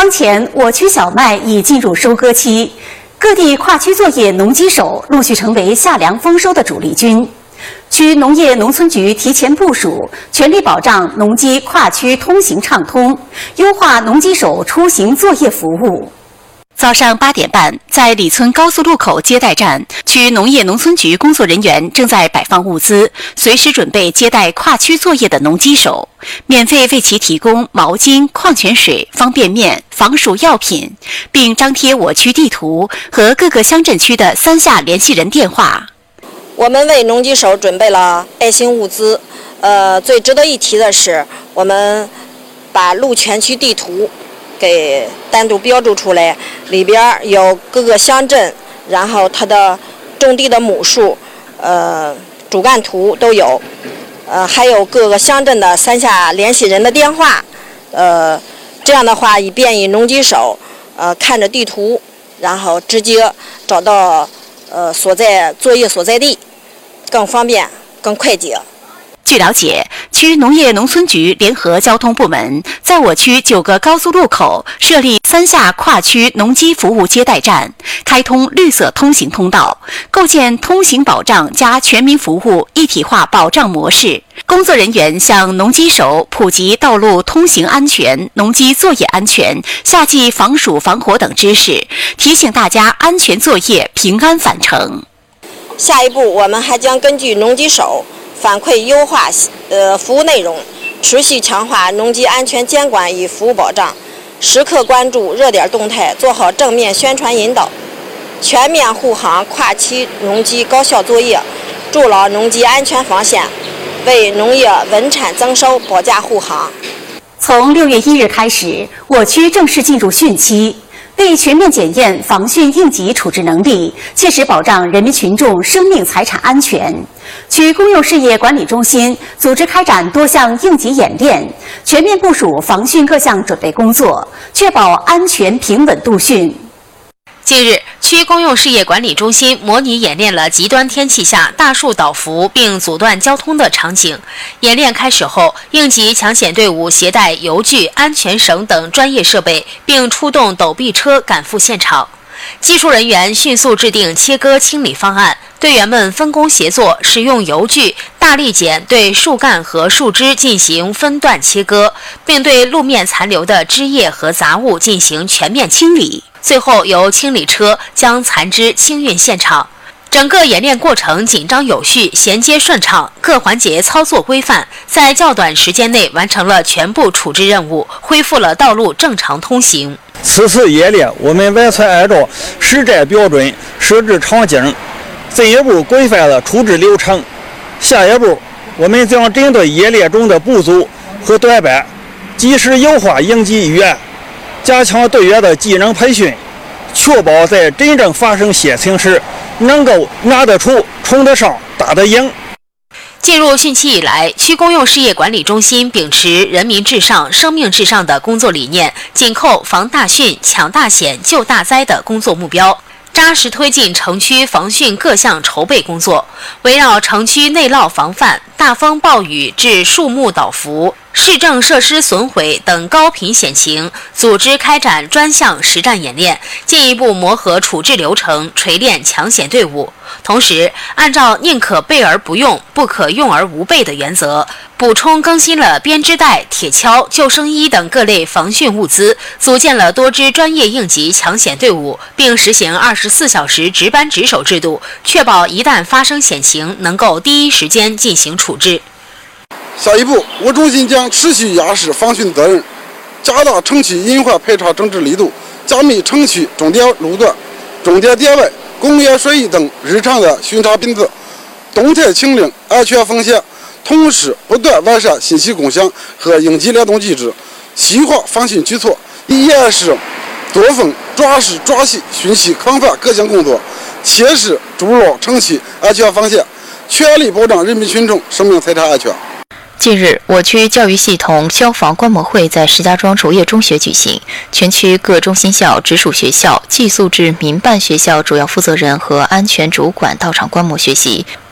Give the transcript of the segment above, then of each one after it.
当前，我区小麦已进入收割期，各地跨区作业农机手陆续成为夏粮丰收的主力军。区农业农村局提前部署，全力保障农机跨区通行畅通，优化农机手出行作业服务。早上8点半，在李村高速路口接待站，区农业农村局工作人员正在摆放物资，随时准备接待跨区作业的农机手，免费为其提供毛巾、矿泉水、方便面、防暑药品，并张贴我区地图和各个乡镇区的3下联系人电话。 我们为农机手准备了爱心物资，最值得一提的是，我们把路全区地图给单独标注出来，里边有各个乡镇，然后它的种地的亩数，主干图都有，还有各个乡镇的3下联系人的电话，这样的话以便于农机手看着地图，然后直接找到作业所在地，更方便更快捷。 据了解，区农业农村局联合交通部门在我区9个高速路口设立3下跨区农机服务接待站，开通绿色通行通道，构建通行保障加全民服务一体化保障模式。工作人员向农机手普及道路通行安全、农机作业安全、夏季防暑防火等知识，提醒大家安全作业、平安返程。 下一步，我们还将根据农机手反馈优化服务内容，持续强化农机安全监管与服务保障，时刻关注热点动态，做好正面宣传引导，全面护航跨区农机高效作业，筑牢农机安全防线，为农业稳产增收保驾护航。 从6月1日开始，我区正式进入汛期。为全面检验防汛应急处置能力，切实保障人民群众生命财产安全，区公用事业管理中心组织开展多项应急演练，全面部署防汛各项准备工作，确保安全平稳度汛。 近日，区公用事业管理中心模拟演练了极端天气下大树倒伏并阻断交通的场景。演练开始后，应急抢险队伍携带油锯、安全绳等专业设备，并出动陡壁车赶赴现场。技术人员迅速制定切割清理方案，队员们分工协作，使用油锯、大力剪对树干和树枝进行分段切割，并对路面残留的枝叶和杂物进行全面清理。最后由清理车将残枝清运现场。整个演练过程紧张有序，衔接顺畅，各环节操作规范，在较短时间内完成了全部处置任务，恢复了道路正常通行。 此次演练，我们完全按照实战标准设置场景，进一步规范了处置流程。下一步，我们将针对演练中的不足和短板，及时优化应急预案，加强队员的技能培训，确保在真正发生险情时能够拿得出、冲得上、打得赢。 进入汛期以来，区公用事业管理中心秉持人民至上、生命至上的工作理念，紧扣防大汛、抢大险、救大灾的工作目标，扎实推进城区防汛各项筹备工作，围绕城区内涝防范、大风暴雨致树木倒伏、市政设施损毁等高频险情，组织开展专项实战演练，进一步磨合处置流程，锤炼抢险队伍。同时，按照宁可备而不用，不可用而无备的原则，补充更新了编织袋、铁锹、救生衣等各类防汛物资，组建了多支专业应急抢险队伍，并实行24小时值班值守制度，确保一旦发生险情，能够第一时间进行处置。 下一步，我中心将持续压实防汛责任，加大城区隐患排查整治力度，加密城区重点路段、重点点位、工业水域等日常的巡查频次，动态清零安全风险，同时不断完善信息共享和应急联动机制，细化防汛举措，以严实作风抓实抓细汛期抗范各项工作，切实筑牢城区安全防线，全力保障人民群众生命财产安全。 近日，我区教育系统消防观摩会在石家庄卓越中学举行，全区各中心校、直属学校、寄宿制民办学校主要负责人和安全主管到场观摩学习。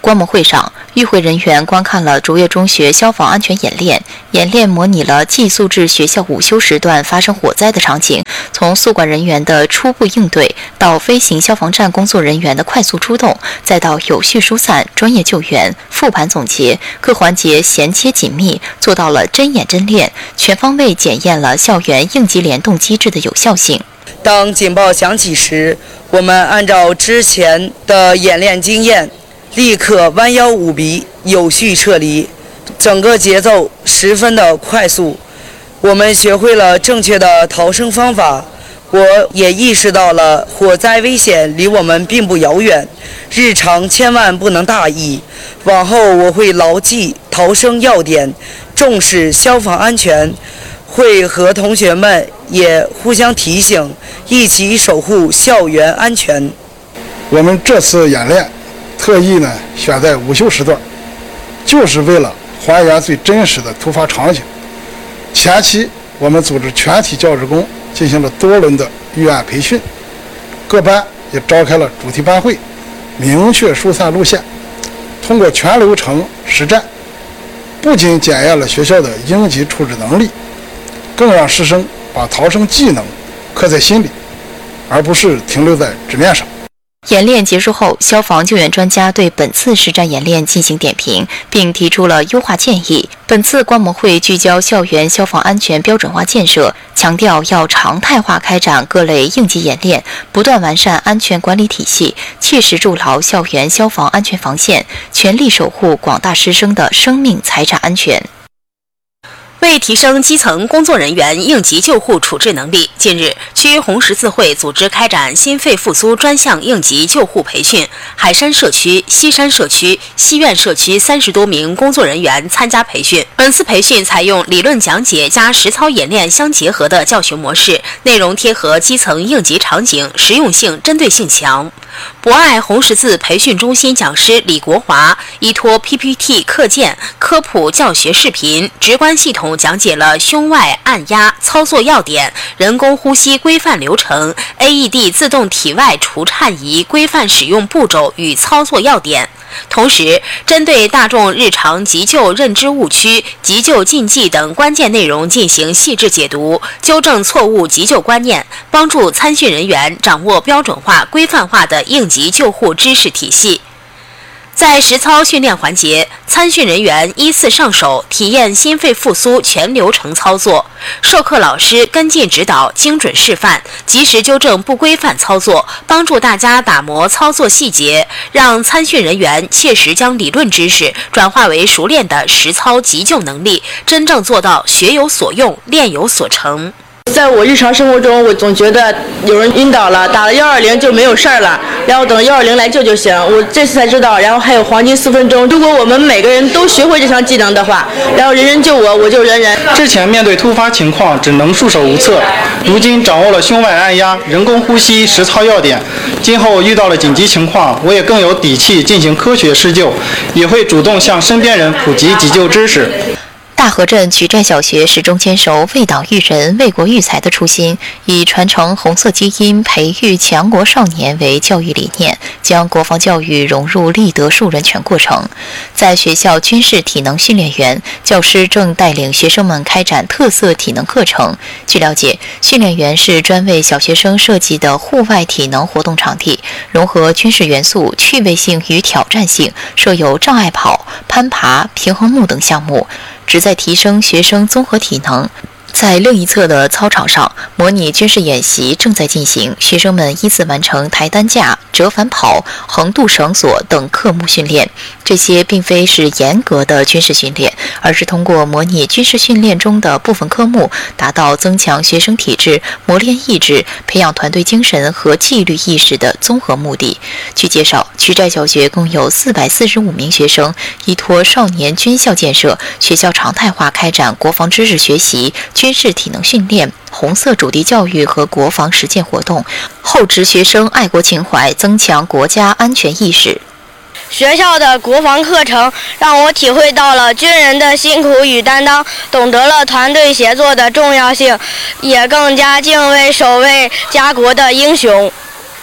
观摩会上，与会人员观看了卓越中学消防安全演练，演练模拟了寄宿制学校午休时段发生火灾的场景，从宿管人员的初步应对，到飞行消防站工作人员的快速出动，再到有序疏散、专业救援、复盘总结，各环节衔接紧密，做到了真演真练，全方位检验了校园应急联动机制的有效性。 当警报响起时，我们按照之前的演练经验，立刻弯腰捂鼻，有序撤离，整个节奏十分的快速。我们学会了正确的逃生方法，我也意识到了火灾危险离我们并不遥远，日常千万不能大意。往后我会牢记逃生要点，重视消防安全，会和同学们也互相提醒，一起守护校园安全。 我们这次演练特意选在午休时段，就是为了还原最真实的突发场景。前期我们组织全体教职工进行了多轮的预案培训，各班也召开了主题班会，明确疏散路线。通过全流程实战，不仅检验了学校的应急处置能力，更让师生把逃生技能刻在心里，而不是停留在纸面上。 演练结束后，消防救援专家对本次实战演练进行点评，并提出了优化建议。本次观摩会聚焦校园消防安全标准化建设，强调要常态化开展各类应急演练，不断完善安全管理体系，切实筑牢校园消防安全防线，全力守护广大师生的生命财产安全。 为提升基层工作人员应急救护处置能力，近日，区红十字会组织开展心肺复苏专项应急救护培训，海山社区、西山社区、西苑社区30多名工作人员参加培训。本次培训采用理论讲解加实操演练相结合的教学模式，内容贴合基层应急场景，实用性、针对性强。博爱红十字培训中心讲师李国华依托 PPT 课件科普教学视频，直观系统讲解了胸外按压操作要点、人工呼吸规范流程、AED 自动体外除颤仪规范使用步骤与操作要点。同时，针对大众日常急救认知误区、急救禁忌等关键内容进行细致解读，纠正错误急救观念，帮助参训人员掌握标准化、规范化的应急救护知识体系。在实操训练环节，参训人员依次上手，体验心肺复苏全流程操作，授课老师跟进指导，精准示范，及时纠正不规范操作，帮助大家打磨操作细节，让参训人员切实将理论知识转化为熟练的实操急救能力，真正做到学有所用、练有所成。 在我日常生活中，我总觉得有人晕倒了，打了120就没有事儿了，然后等120来救就行。我这次才知道，然后还有黄金4分钟。如果我们每个人都学会这项技能的话，然后人人救我，我救人人。 之前面对突发情况只能束手无策，如今掌握了胸外按压、人工呼吸实操要点，今后遇到了紧急情况，我也更有底气进行科学施救，也会主动向身边人普及急救知识。 大河镇曲寨小学始终坚守为党育人、为国育才的初心，以传承红色基因、培育强国少年为教育理念，将国防教育融入立德树人全过程。在学校军事体能训练员，教师正带领学生们开展特色体能课程。据了解，训练员是专为小学生设计的户外体能活动场地，融合军事元素、趣味性与挑战性，设有障碍跑、攀爬、平衡木等项目，旨在提升学生综合体能。在另一侧的操场上，模拟军事演习正在进行，学生们依次完成抬担架、折返跑、横渡绳索等科目训练。这些并非是严格的军事训练，而是通过模拟军事训练中的部分科目，达到增强学生体质、磨练意志、培养团队精神和纪律意识的综合目的。据介绍，曲寨小学共有445名学生，依托少年军校建设，学校常态化开展国防知识学习、军事体能训练、红色主题教育和国防实践活动，厚植学生爱国情怀，增强国家安全意识。 学校的国防课程让我体会到了军人的辛苦与担当，懂得了团队协作的重要性，也更加敬畏守卫家国的英雄。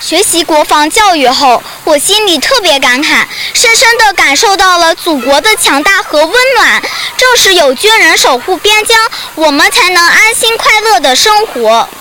学习国防教育后，我心里特别感慨，深深地感受到了祖国的强大和温暖。正是有军人守护边疆，我们才能安心快乐地生活。